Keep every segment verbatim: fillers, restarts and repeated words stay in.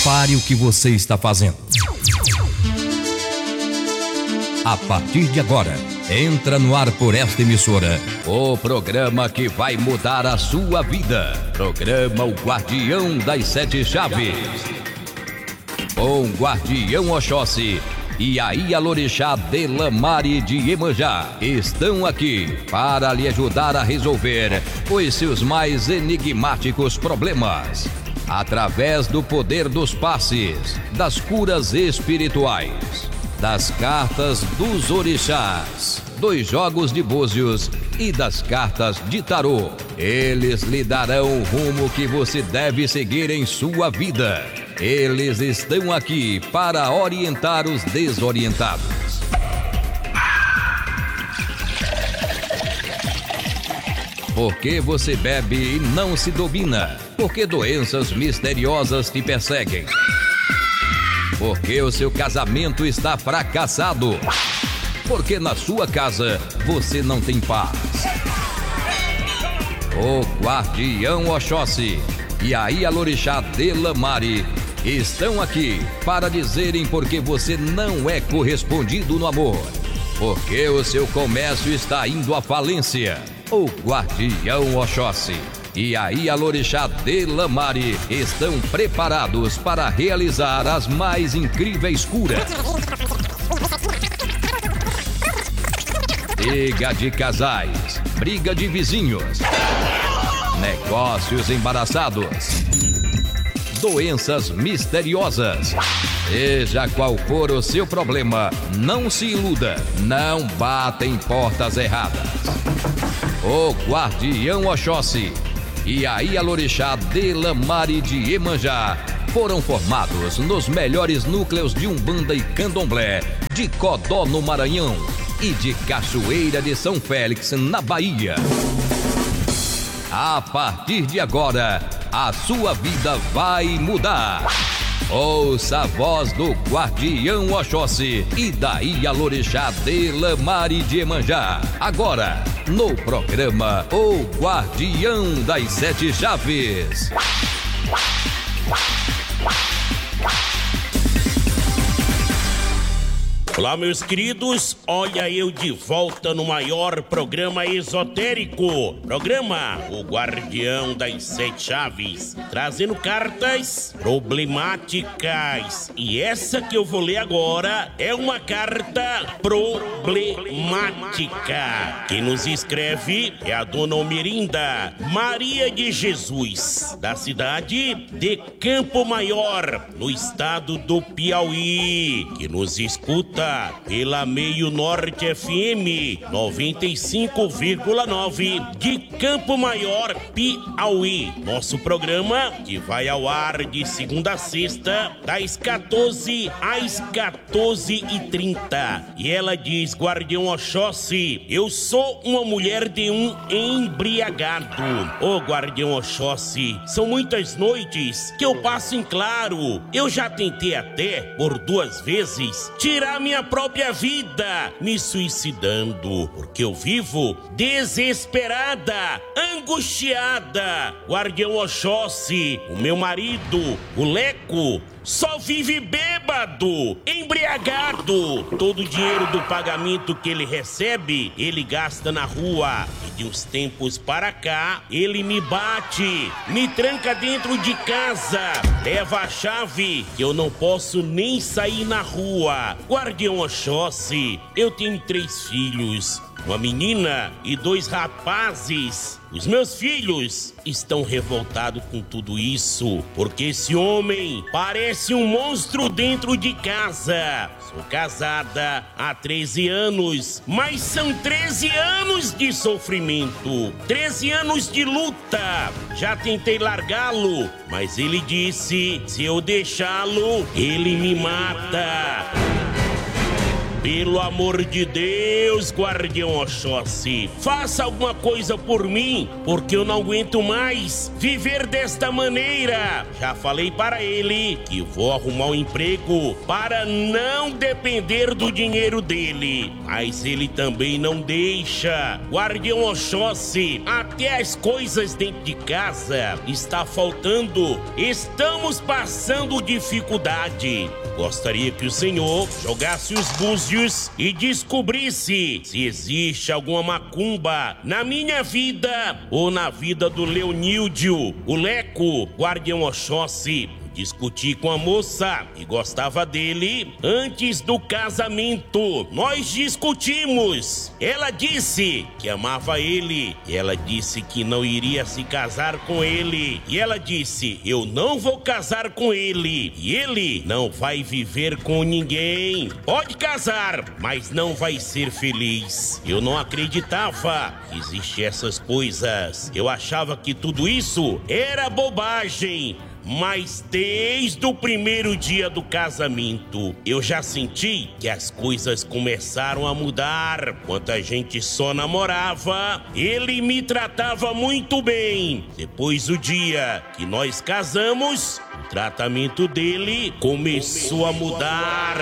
Pare o que você está fazendo. A partir de agora, entra no ar por esta emissora o programa que vai mudar a sua vida. Programa O Guardião das Sete Chaves. Com Guardião Oxóssi e a Ialorixá Delamare de Iemanjá estão aqui para lhe ajudar a resolver os seus mais enigmáticos problemas, através do poder dos passes, das curas espirituais, das cartas dos orixás, dos jogos de búzios e das cartas de tarô. Eles lhe darão o rumo que você deve seguir em sua vida. Eles estão aqui para orientar os desorientados. Por que você bebe e não se domina? Por que doenças misteriosas te perseguem? Por que o seu casamento está fracassado? Por que na sua casa você não tem paz? O Guardião Oxóssi e a Ialorixá Delamare estão aqui para dizerem por que você não é correspondido no amor. Por que o seu comércio está indo à falência? O Guardião Oxóssi e a Ialorixá Delamare estão preparados para realizar as mais incríveis curas. Briga de casais, briga de vizinhos, negócios embaraçados, doenças misteriosas. Seja qual for o seu problema, não se iluda, não bata em portas erradas. O Guardião Oxóssi e a Ialorixá Delamare de Iemanjá foram formados nos melhores núcleos de Umbanda e Candomblé de Codó, no Maranhão, e de Cachoeira de São Félix, na Bahia. A partir de agora, a sua vida vai mudar. Ouça a voz do Guardião Oxóssi e da Ialorixá Delamare de Iemanjá, agora no programa O Guardião das Sete Chaves. Olá, meus queridos, olha eu de volta no maior programa esotérico, programa O Guardião das Sete Chaves, trazendo cartas problemáticas. E essa que eu vou ler agora é uma carta problemática. Quem nos escreve é a dona Almerinda Maria de Jesus, da cidade de Campo Maior, no estado do Piauí, que nos escuta pela Meio Norte F M noventa e cinco vírgula nove de Campo Maior, Piauí. Nosso programa que vai ao ar de segunda a sexta, das quatorze às quatorze e trinta. E ela diz: Guardião Oxóssi, eu sou uma mulher de um embriagado. Ô Guardião Oxóssi, são muitas noites que eu passo em claro. Eu já tentei até, por duas vezes, tirar minha própria vida, me suicidando, porque eu vivo desesperada, angustiada. Guardião Oxóssi, o meu marido, o Leco, só vive bêbado, embriagado. Todo o dinheiro do pagamento que ele recebe, ele gasta na rua. E de uns tempos para cá, ele me bate, me tranca dentro de casa, leva a chave, que eu não posso nem sair na rua. Guardião Oxóssi, eu tenho três filhos, uma menina e dois rapazes. Os meus filhos estão revoltados com tudo isso, porque esse homem parece um monstro dentro de casa. Sou casada há treze anos, mas são treze anos de sofrimento, treze anos de luta. Já tentei largá-lo, mas ele disse: se eu deixá-lo, ele me mata. Pelo amor de Deus, guardião Oxóssi, faça alguma coisa por mim, porque eu não aguento mais viver desta maneira. Já falei para ele que vou arrumar um emprego para não depender do dinheiro dele, mas ele também não deixa. Guardião Oxóssi, até as coisas dentro de casa está faltando. Estamos passando dificuldade. Gostaria que o senhor jogasse os búzios e descobrisse se existe alguma macumba na minha vida ou na vida do Leoníldio, o Leco, guardião Oxóssi. Discuti com a moça e gostava dele antes do casamento. Nós discutimos. Ela disse que amava ele. E ela disse que não iria se casar com ele. E ela disse, eu não vou casar com ele. E ele não vai viver com ninguém. Pode casar, mas não vai ser feliz. Eu não acreditava que existiam essas coisas. Eu achava que tudo isso era bobagem. Mas desde o primeiro dia do casamento, eu já senti que as coisas começaram a mudar. Enquanto a gente só namorava, ele me tratava muito bem. Depois do dia que nós casamos, o tratamento dele começou a mudar.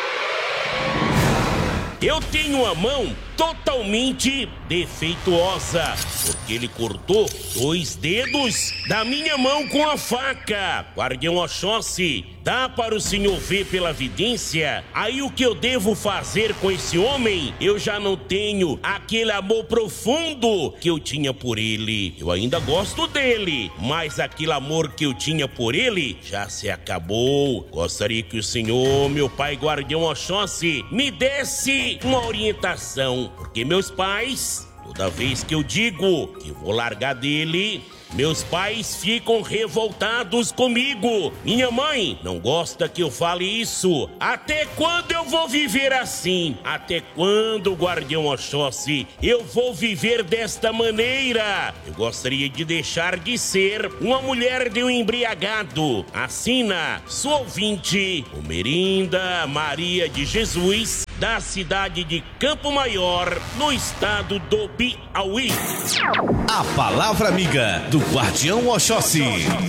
Eu tenho a mão totalmente defeituosa, porque ele cortou dois dedos da minha mão com a faca. Guardião Oxóssi, dá para o senhor ver pela vidência? Aí o que eu devo fazer com esse homem? Eu já não tenho aquele amor profundo que eu tinha por ele. Eu ainda gosto dele, mas aquele amor que eu tinha por ele já se acabou. Gostaria que o senhor, meu pai guardião Oxóssi, me desse uma orientação, porque meus pais, toda vez que eu digo que vou largar dele, meus pais ficam revoltados comigo. Minha mãe não gosta que eu fale isso. Até quando eu vou viver assim? Até quando, guardião Oxóssi, eu vou viver desta maneira? Eu gostaria de deixar de ser uma mulher de um embriagado. Assina, sua ouvinte, Omerinda Maria de Jesus, da cidade de Campo Maior, no estado do Piauí. A palavra amiga do guardião Oxóssi.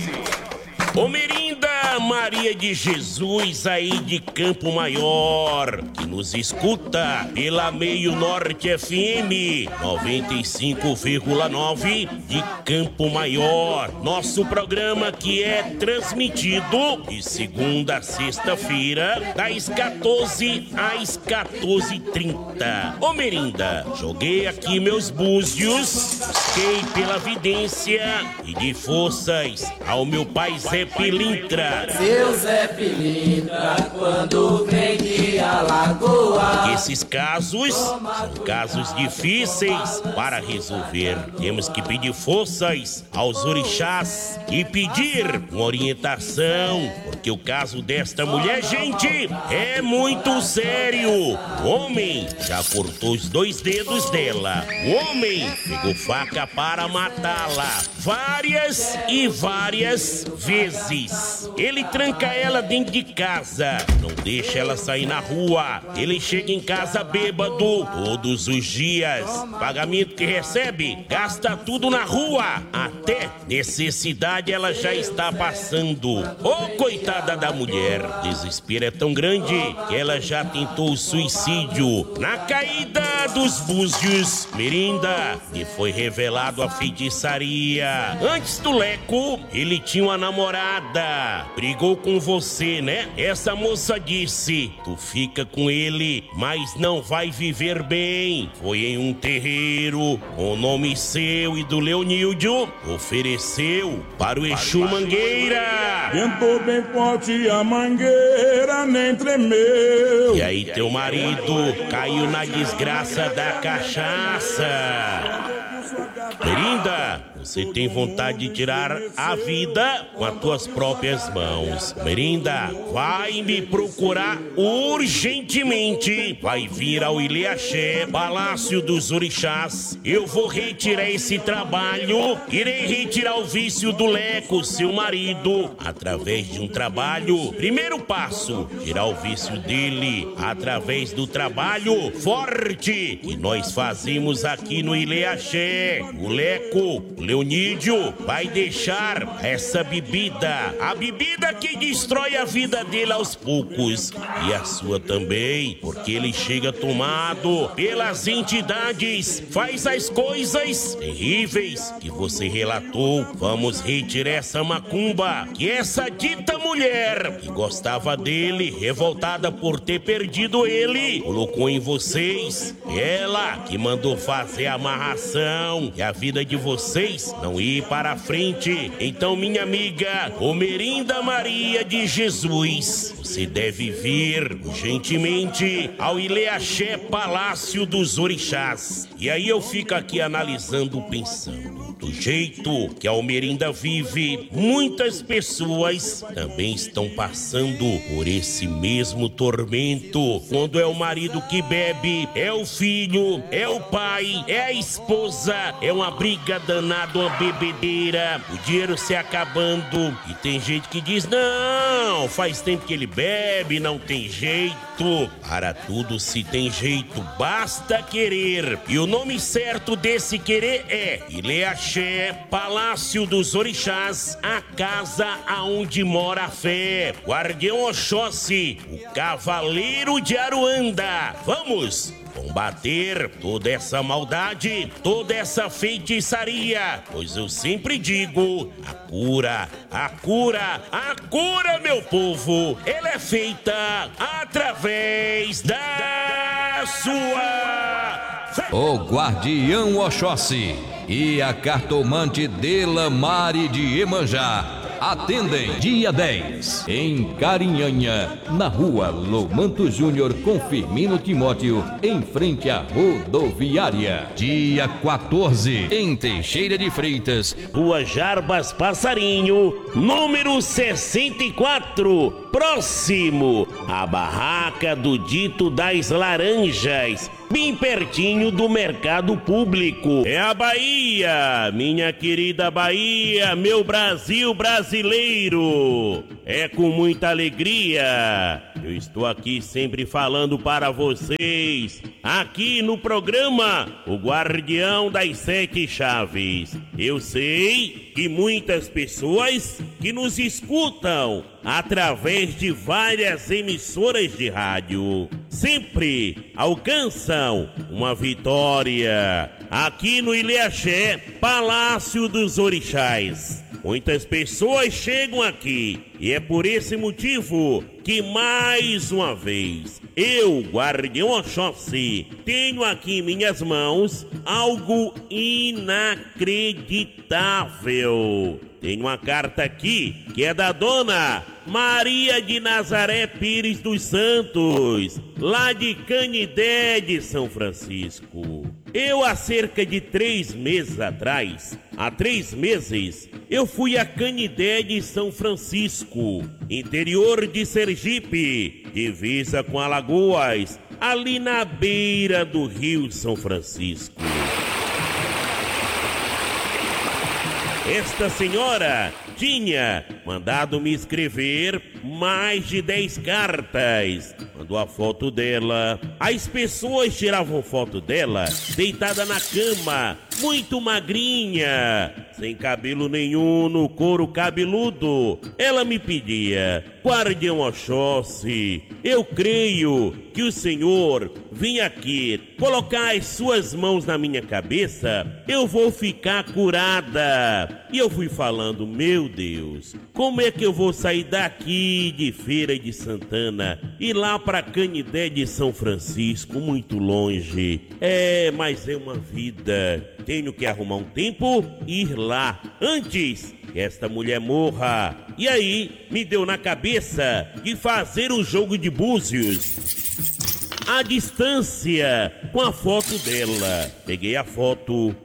Omerinda Maria de Jesus, aí de Campo Maior, que nos escuta pela Meio Norte F M noventa e cinco vírgula nove de Campo Maior. Nosso programa que é transmitido de segunda a sexta-feira, das quatorze às quatorze e trinta. Omerinda, joguei aqui meus búzios, busquei pela vidência e de forças ao meu pai Zé Pilintra. Seu Zé Pilintra, quando vem de Alagoas. Esses casos são casos difíceis para resolver. Temos que pedir forças aos orixás e pedir uma orientação, porque o caso desta mulher, gente, é muito sério. O homem já cortou os dois dedos dela. O homem pegou faca para matá-la várias e várias vezes. Ele tranca ela dentro de casa, não deixa ela sair na rua. Ele chega em casa bêbado todos os dias. Pagamento que recebe, gasta tudo na rua. Até necessidade ela já está passando. Ô, coitada da mulher, desespero é tão grande que ela já tentou suicídio. Na caída dos búzios, Omerinda, e foi revelado a feitiçaria. Antes do Leco, ele tinha uma namorada. Brigou com você, né? Essa moça disse, tu fica com ele, mas não vai viver bem. Foi em um terreiro, com o nome seu e do Leoníldio, ofereceu para o Exu Mangueira. Ventou bem forte a mangueira, nem tremeu. E aí teu marido caiu na desgraça da cachaça. Omerinda, você tem vontade de tirar a vida com as tuas próprias mãos. Merinda, vai me procurar urgentemente. Vai vir ao Ilê-Axé, Palácio dos Orixás. Eu vou retirar esse trabalho. Irei retirar o vício do Leco, seu marido, através de um trabalho. Primeiro passo, tirar o vício dele através do trabalho forte que nós fazemos aqui no Ilê-Axé. O Leco, o Leonídio, vai deixar essa bebida, a bebida que destrói a vida dele aos poucos, e a sua também, porque ele chega tomado pelas entidades, faz as coisas terríveis que você relatou. Vamos retirar essa macumba que essa dita mulher que gostava dele, revoltada por ter perdido ele, colocou em vocês. Ela que mandou fazer a amarração e a vida de vocês não ir para frente. Então, minha amiga Merinda Maria de Jesus, você deve vir urgentemente ao Ilê-Axé, Palácio dos Orixás. E aí eu fico aqui analisando, pensando, do jeito que a Merinda vive, muitas pessoas também estão passando por esse mesmo tormento. Quando é o marido que bebe, é o filho, é o pai, é a esposa, é uma briga danada, uma bebedeira, o dinheiro se acabando. E tem gente que diz, não, faz tempo que ele bebe, não tem jeito. Para tudo se tem jeito, basta querer. E o nome certo desse querer é Ilê-Axé, Palácio dos Orixás, a casa aonde mora a fé. Guardião Oxóssi, o Cavaleiro de Aruanda. Vamos combater toda essa maldade, toda essa feitiçaria, pois eu sempre digo, a cura, a cura, a cura, meu povo, ela é feita através da sua fé. O Guardião Oxóssi e a cartomante Dela Mari de Iemanjá atendem dia dez em Carinhanha, na rua Lomanto Júnior com Firmino Timóteo, em frente à rodoviária. Dia quatorze em Teixeira de Freitas, Rua Jarbas Passarinho, número sessenta e quatro, próximo à barraca do Dito das Laranjas, bem pertinho do mercado público. É a Bahia, minha querida Bahia, meu Brasil brasileiro. É com muita alegria eu estou aqui sempre falando para vocês, aqui no programa O Guardião das Sete Chaves. Eu sei que muitas pessoas que nos escutam através de várias emissoras de rádio sempre alcançam uma vitória aqui no Ilê-Axé, Palácio dos Orixás. Muitas pessoas chegam aqui e é por esse motivo que mais uma vez eu, Guardião Oxóssi, tenho aqui em minhas mãos algo inacreditável. Tem uma carta aqui que é da dona Maria de Nazaré Pires dos Santos, lá de Canidé de São Francisco. Eu, há cerca de três meses atrás, há três meses, eu fui a Canidé de São Francisco, interior de Sergipe, divisa com Alagoas, ali na beira do Rio São Francisco. Esta senhora tinha mandado me escrever mais de dez cartas. Mandou a foto dela. As pessoas tiravam foto dela deitada na cama, muito magrinha, sem cabelo nenhum no couro cabeludo. Ela me pedia: Guardião Oxóssi, eu creio que o senhor vinha aqui colocar as suas mãos na minha cabeça, eu vou ficar curada. E eu fui falando, meu Deus, como é que eu vou sair daqui de Feira de Santana e lá para Canidé de São Francisco, muito longe? É, mas é uma vida. Tenho que arrumar um tempo e ir lá antes que esta mulher morra. E aí me deu na cabeça de fazer um jogo de búzios à distância com a foto dela. Peguei a foto,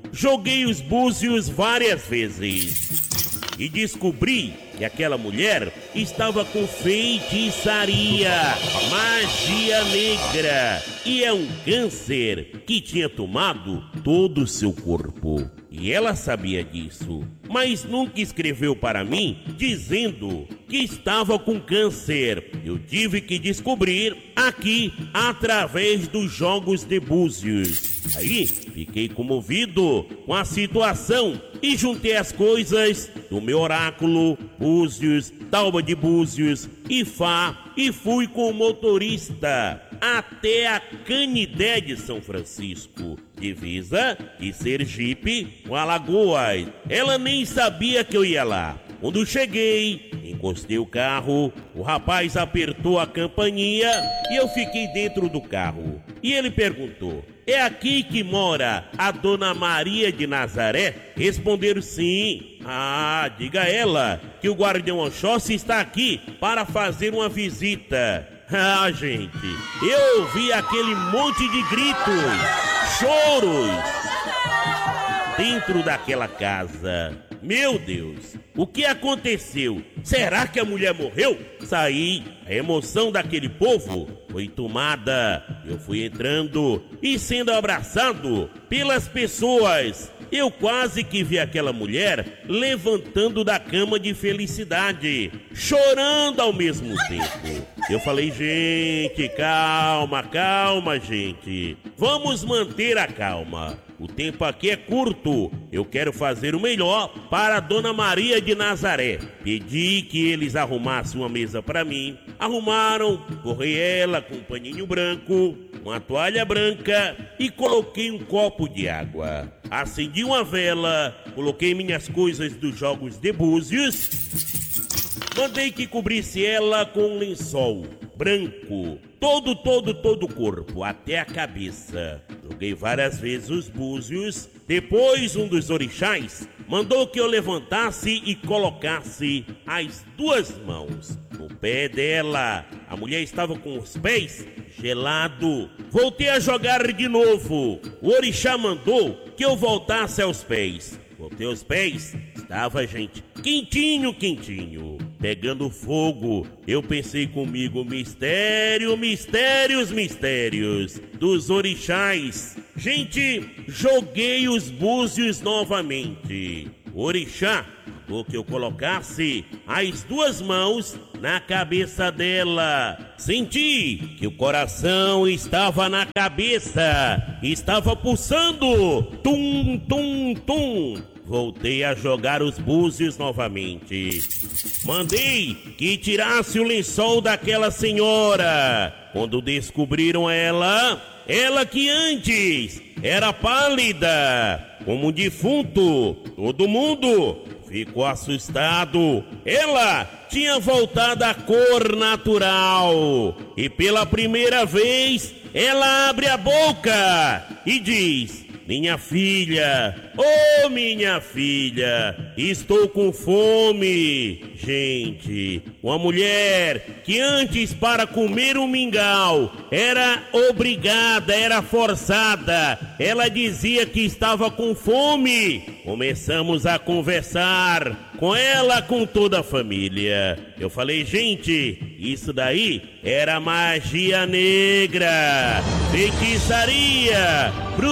joguei os búzios várias vezes e descobri que aquela mulher estava com feitiçaria, magia negra, e é um câncer que tinha tomado todo o seu corpo. E ela sabia disso, mas nunca escreveu para mim dizendo que estava com câncer. Eu tive que descobrir aqui através dos jogos de búzios. Aí fiquei comovido com a situação e juntei as coisas do meu oráculo, búzios, tauba de búzios e Fá, e fui com o motorista até a Canidé de São Francisco, divisa de Sergipe com Alagoas. Ela nem sabia que eu ia lá. Quando cheguei, encostei o carro, o rapaz apertou a campainha e eu fiquei dentro do carro. E ele perguntou: é aqui que mora a Dona Maria de Nazaré? Responderam sim. Ah, diga a ela que o guardião Oxóssi está aqui para fazer uma visita. Ah, gente, eu ouvi aquele monte de gritos, choros dentro daquela casa. Meu Deus, o que aconteceu? Será que a mulher morreu? Saí, a emoção daquele povo foi tomada. Eu fui entrando e sendo abraçado pelas pessoas. Eu quase que vi aquela mulher levantando da cama de felicidade, chorando ao mesmo tempo. Eu falei: gente, calma, calma, gente. Vamos manter a calma. O tempo aqui é curto. Eu quero fazer o melhor para a Dona Maria de Nazaré. Pedi que eles arrumassem uma mesa para mim. Arrumaram, correi ela com um paninho branco, uma toalha branca e coloquei um copo de água. Acendi uma vela, coloquei minhas coisas dos jogos de búzios. Mandei que cobrisse ela com um lençol branco, todo, todo, todo o corpo, até a cabeça. Joguei várias vezes os búzios. Depois um dos orixás mandou que eu levantasse e colocasse as duas mãos no pé dela. A mulher estava com os pés gelados. Voltei a jogar de novo. O orixá mandou que eu voltasse aos pés. Voltei aos pés. Estava, gente, quentinho, quentinho, pegando fogo. Eu pensei comigo: mistério, mistérios, mistérios dos orixás. Gente, joguei os búzios novamente. O orixá mandou que eu colocasse as duas mãos na cabeça dela. Senti que o coração estava na cabeça, estava pulsando. Tum, tum, tum. Voltei a jogar os búzios novamente. Mandei que tirasse o lençol daquela senhora. Quando descobriram ela, ela que antes era pálida como um defunto, todo mundo ficou assustado. Ela tinha voltado à cor natural. E pela primeira vez, ela abre a boca e diz: minha filha, oh minha filha, estou com fome. Gente, uma mulher que antes para comer um mingau era obrigada, era forçada, ela dizia que estava com fome. Começamos a conversar com ela, com toda a família. Eu falei: gente, isso daí era magia negra, feitiçaria,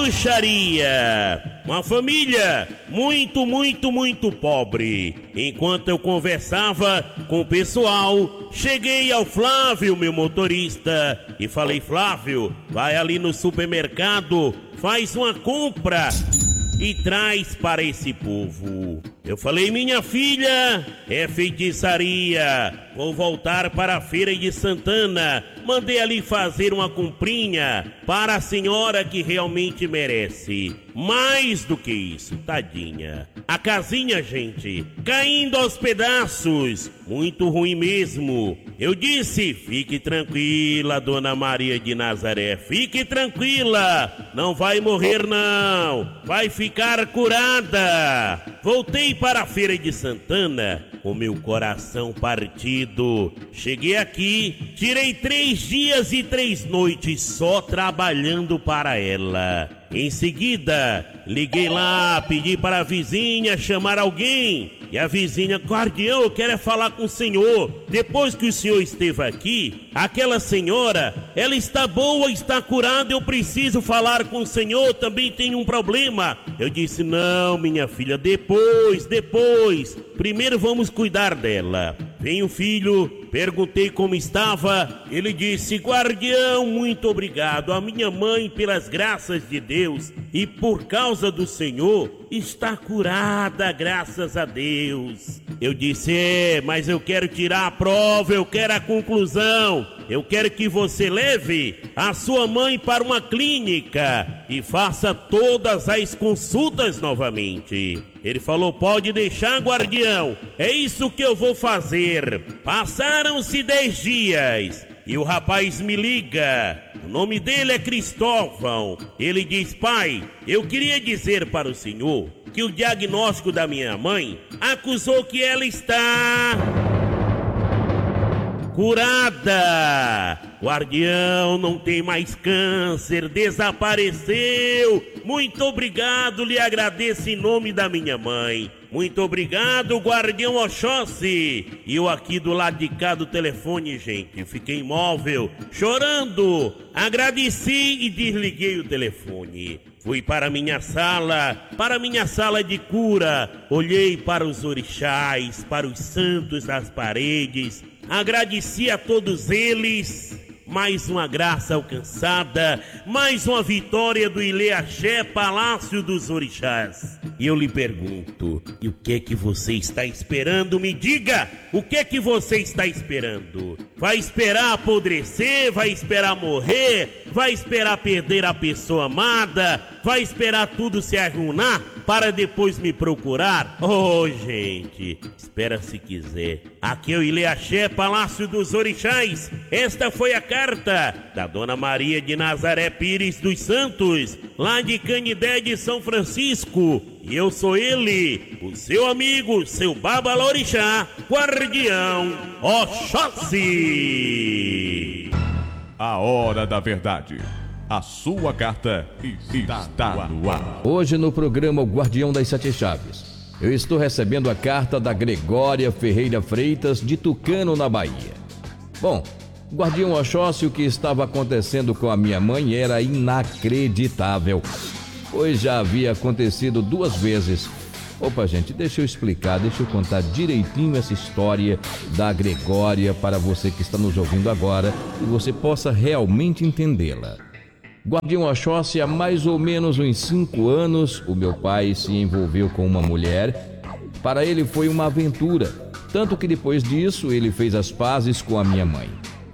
bruxaria. Uma família muito, muito, muito pobre. Enquanto eu conversava com o pessoal, cheguei ao Flávio, meu motorista, e falei: Flávio, vai ali no supermercado, faz uma compra e traz para esse povo. Eu falei: minha filha, é feitiçaria, vou voltar para a Feira de Santana. Mandei ali fazer uma comprinha para a senhora que realmente merece. Mais do que isso, tadinha. A casinha, gente, caindo aos pedaços. Muito ruim mesmo. Eu disse: fique tranquila, Dona Maria de Nazaré, fique tranquila. Não vai morrer não, vai ficar curada. Voltei para a Feira de Santana com meu coração partido. Cheguei aqui, tirei três dias e três noites só trabalhando para ela. Em seguida, Liguei lá, pedi para a vizinha chamar alguém. E a vizinha: guardião, eu quero é falar com o senhor. Depois que o senhor esteve aqui, aquela senhora, ela está boa, está curada, eu preciso falar com o senhor, também tem um problema. Eu disse: não, minha filha, depois, depois. Primeiro vamos cuidar dela. Vem o filho, perguntei como estava. Ele disse: guardião, muito obrigado. A minha mãe, pelas graças de Deus e por causa do Senhor, está curada, graças a Deus. Eu disse: é, mas eu quero tirar a prova, eu quero a conclusão. Eu quero que você leve a sua mãe para uma clínica e faça todas as consultas novamente. Ele falou: pode deixar, guardião, é isso que eu vou fazer. Passaram-se dez dias e o rapaz me liga. O nome dele é Cristóvão. Ele diz: pai, eu queria dizer para o senhor que o diagnóstico da minha mãe acusou que ela está curada. Guardião, não tem mais câncer, desapareceu. Muito obrigado, lhe agradeço em nome da minha mãe. Muito obrigado, guardião Oxóssi. E eu aqui do lado de cá do telefone, gente, fiquei imóvel, chorando. Agradeci e desliguei o telefone. Fui para minha sala, para minha sala de cura. Olhei para os orixás, para os santos das paredes. Agradeci a todos eles. Mais uma graça alcançada, mais uma vitória do Ilê-Axé, Palácio dos Orixás. E eu lhe pergunto: e o que é que você está esperando? Me diga, o que é que você está esperando? Vai esperar apodrecer? Vai esperar morrer? Vai esperar perder a pessoa amada? Vai esperar tudo se arruinar para depois me procurar? Oh, gente, espera se quiser. Aqui é o Ilê-Axé, Palácio dos Orixás. Esta foi a carta da Dona Maria de Nazaré Pires dos Santos, lá de Canidé de São Francisco. E eu sou ele, o seu amigo, seu Babalorixá, guardião Oxóssi. A hora da verdade. A sua carta está no ar. Hoje no programa O Guardião das Sete Chaves, eu estou recebendo a carta da Gregória Ferreira Freitas, de Tucano, na Bahia. Bom, guardião Oxóssi, o que estava acontecendo com a minha mãe era inacreditável, pois já havia acontecido duas vezes. Opa, gente, deixa eu explicar, deixa eu contar direitinho essa história da Gregória para você que está nos ouvindo agora e você possa realmente entendê-la. Guardião Oxóssi, há mais ou menos uns cinco anos, o meu pai se envolveu com uma mulher. Para ele foi uma aventura, tanto que depois disso ele fez as pazes com a minha mãe.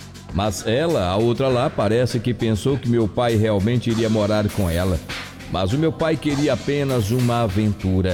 Mas ela, a outra lá, parece que pensou que meu pai realmente iria morar com ela. Mas o meu pai queria apenas uma aventura.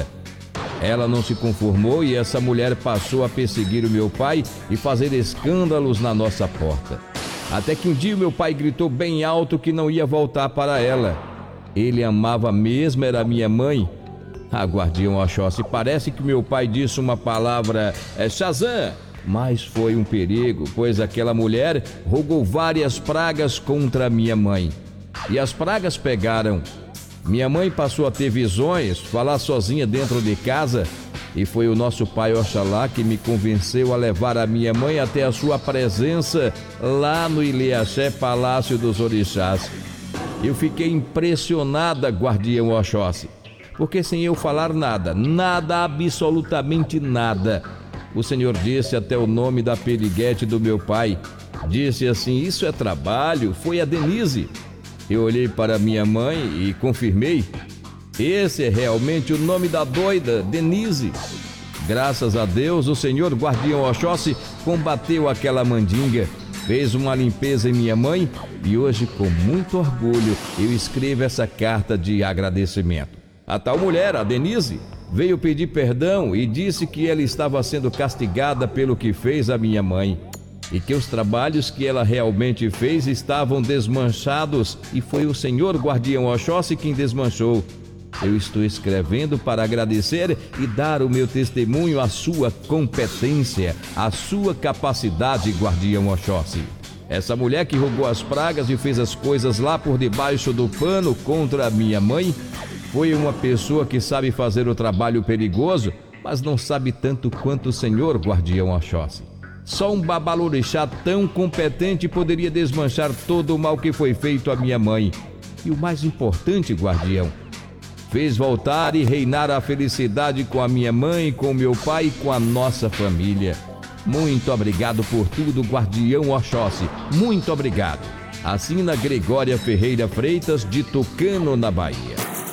Ela não se conformou e essa mulher passou a perseguir o meu pai e fazer escândalos na nossa porta. Até que um dia o meu pai gritou bem alto que não ia voltar para ela. Ele amava mesmo, era minha mãe. Ah, guardião Oxóssi, parece que meu pai disse uma palavra, é Shazam, mas foi um perigo, pois aquela mulher rogou várias pragas contra minha mãe. E as pragas pegaram. Minha mãe passou a ter visões, falar sozinha dentro de casa, e foi o nosso pai Oxalá que me convenceu a levar a minha mãe até a sua presença lá no Ilê-Axé, Palácio dos Orixás. Eu fiquei impressionada, guardião Oxóssi, porque sem eu falar nada, nada, absolutamente nada, o Senhor disse até o nome da periguete do meu pai. Disse assim: isso é trabalho, foi a Denise. Eu olhei para minha mãe e confirmei. Esse é realmente o nome da doida, Denise. Graças a Deus, o Senhor guardião Oxóssi combateu aquela mandinga, fez uma limpeza em minha mãe e hoje, com muito orgulho, eu escrevo essa carta de agradecimento. A tal mulher, a Denise, veio pedir perdão e disse que ela estava sendo castigada pelo que fez a minha mãe e que os trabalhos que ela realmente fez estavam desmanchados e foi o Senhor guardião Oxóssi quem desmanchou. Eu estou escrevendo para agradecer e dar o meu testemunho à sua competência, à sua capacidade, guardião Oxóssi. Essa mulher que rogou as pragas e fez as coisas lá por debaixo do pano contra a minha mãe foi uma pessoa que sabe fazer o trabalho perigoso, mas não sabe tanto quanto o senhor, guardião Oxóssi. Só um babalorixá tão competente poderia desmanchar todo o mal que foi feito à minha mãe. E o mais importante, guardião, fez voltar e reinar a felicidade com a minha mãe, com meu pai e com a nossa família. Muito obrigado por tudo, guardião Oxóssi. Muito obrigado. Assina Gregória Ferreira Freitas, de Tucano, na Bahia.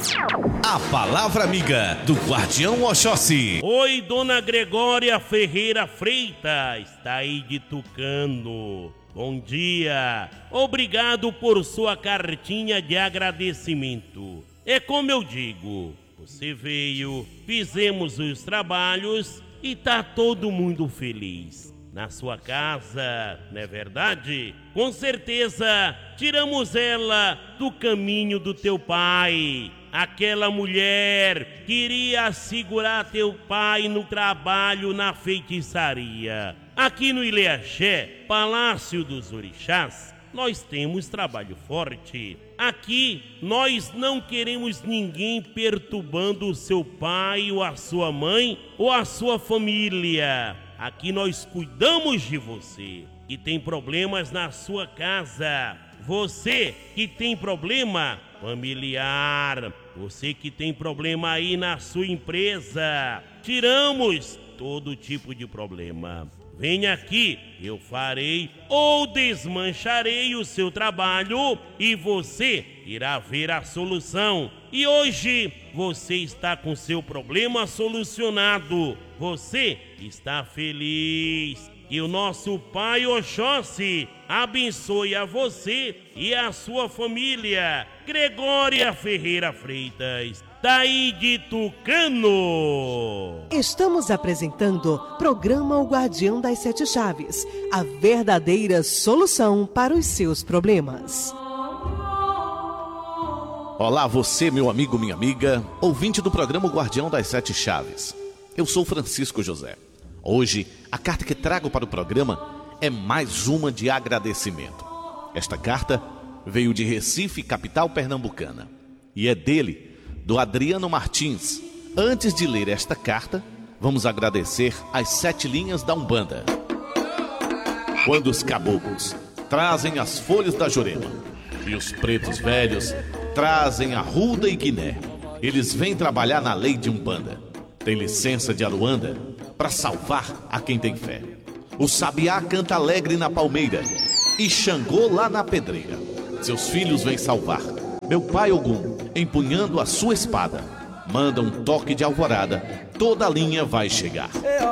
A palavra amiga do guardião Oxóssi. Oi, dona Gregória Ferreira Freitas, está aí de Tucano. Bom dia. Obrigado por sua cartinha de agradecimento. É como eu digo, você veio, fizemos os trabalhos e tá todo mundo feliz. Na sua casa, não é verdade? Com certeza, tiramos ela do caminho do teu pai. Aquela mulher queria segurar teu pai no trabalho na feitiçaria. Aqui no Ileaxé, Palácio dos Orixás, nós temos trabalho forte. Aqui, nós não queremos ninguém perturbando o seu pai ou a sua mãe ou a sua família. Aqui nós cuidamos de você que tem problemas na sua casa. Você que tem problema familiar. Você que tem problema aí na sua empresa. Tiramos todo tipo de problema. Venha aqui, eu farei ou desmancharei o seu trabalho e você irá ver a solução. E hoje você está com seu problema solucionado. Você está feliz. Que o nosso Pai Oxóssi abençoe a você e a sua família. Gregória Ferreira Freitas, daí de Tucano. Estamos apresentando programa O Guardião das Sete Chaves, a verdadeira solução para os seus problemas. Olá você, meu amigo, minha amiga, ouvinte do programa O Guardião das Sete Chaves. Eu sou Francisco José. Hoje, a carta que trago para o programa é mais uma de agradecimento. Esta carta veio de Recife, capital pernambucana, e é dele, do Adriano Martins. Antes de ler esta carta, vamos agradecer as sete linhas da Umbanda. Quando os caboclos trazem as folhas da Jurema e os pretos velhos trazem a ruda e guiné, eles vêm trabalhar na lei de Umbanda. Tem licença de Aruanda para salvar a quem tem fé. O sabiá canta alegre na palmeira e Xangô lá na pedreira. Seus filhos vêm salvar. Meu pai Ogum, empunhando a sua espada, manda um toque de alvorada, toda a linha vai chegar.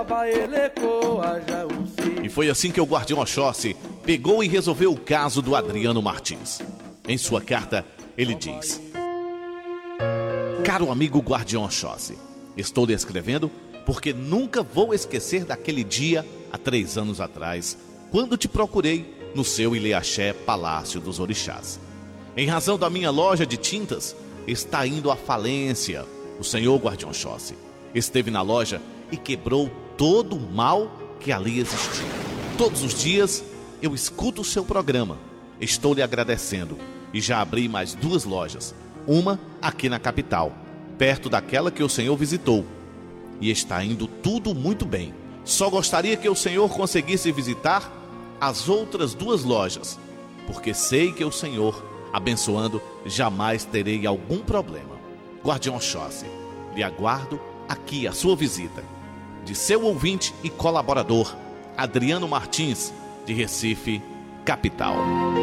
E foi assim que o guardião Oxóssi pegou e resolveu o caso do Adriano Martins. Em sua carta, ele diz: Caro amigo guardião Oxóssi, estou lhe escrevendo porque nunca vou esquecer daquele dia, há três anos atrás, quando te procurei no seu Ileaxé Palácio dos Orixás. Em razão da minha loja de tintas, está indo à falência. O senhor guardião Oxóssi esteve na loja e quebrou todo o mal que ali existia. Todos os dias eu escuto o seu programa. Estou lhe agradecendo e já abri mais duas lojas. Uma aqui na capital, perto daquela que o senhor visitou. E está indo tudo muito bem. Só gostaria que o senhor conseguisse visitar as outras duas lojas, porque sei que o senhor, abençoando, jamais terei algum problema. Guardião Oxóssi, lhe aguardo aqui a sua visita. De seu ouvinte e colaborador, Adriano Martins, de Recife, capital.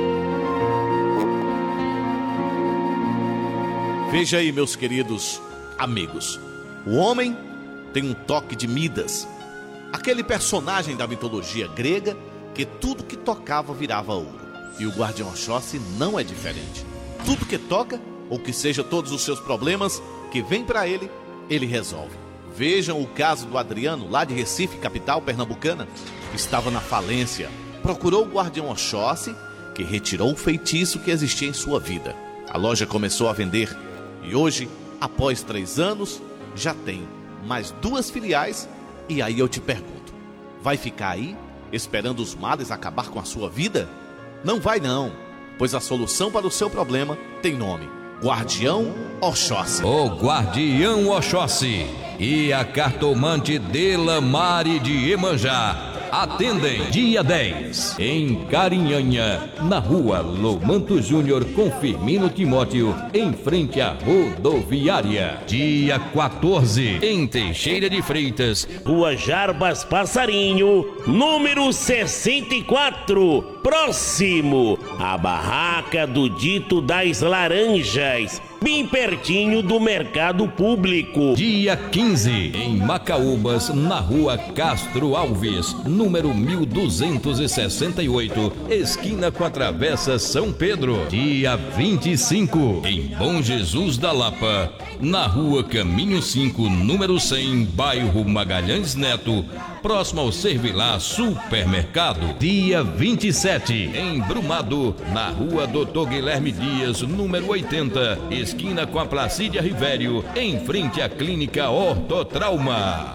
Veja aí, meus queridos amigos, o homem tem um toque de Midas, aquele personagem da mitologia grega que tudo que tocava virava ouro. E o guardião Oxóssi não é diferente. Tudo que toca, ou que seja todos os seus problemas que vem para ele, ele resolve. Vejam o caso do Adriano, lá de Recife, capital pernambucana. Estava na falência, procurou o guardião Oxóssi, que retirou o feitiço que existia em sua vida. A loja começou a vender e hoje, após três anos, já tem mais duas filiais. E aí eu te pergunto, vai ficar aí esperando os males acabar com a sua vida? Não vai não, pois a solução para o seu problema tem nome Guardião Oxóssi. O Guardião Oxóssi e a cartomante Delamare de Iemanjá atendem dia dez em Carinhanha, na rua Lomanto Júnior com Firmino Timóteo, em frente à rodoviária. Dia quatorze em Teixeira de Freitas, Rua Jarbas Passarinho, número sessenta e quatro, próximo à barraca do Dito das Laranjas, bem pertinho do Mercado Público. Dia quinze em Macaúbas, na rua Castro Alves, número mil duzentos e sessenta e oito, esquina com a Travessa São Pedro. Dia vinte e cinco em Bom Jesus da Lapa, na rua Caminho cinco, número cem, bairro Magalhães Neto, próximo ao Servilá Supermercado. Dia vinte e sete em Brumado, na rua Doutor Guilherme Dias, número oitenta, esquina com a Placídia Rivério, em frente à Clínica Ortotrauma.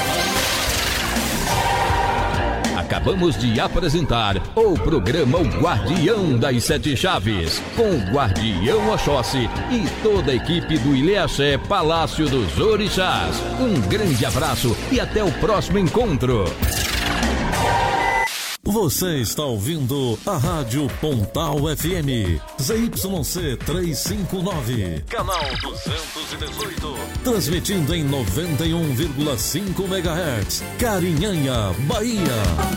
Acabamos de apresentar o programa O Guardião das Sete Chaves, com o Guardião Oxóssi e toda a equipe do Ilhéaxé Palácio dos Orixás. Um grande abraço e até o próximo encontro. Você está ouvindo a Rádio Pontal F M, Z Y C trezentos e cinquenta e nove, canal duzentos e dezoito, transmitindo em noventa e um vírgula cinco megahertz, Carinhanha, Bahia.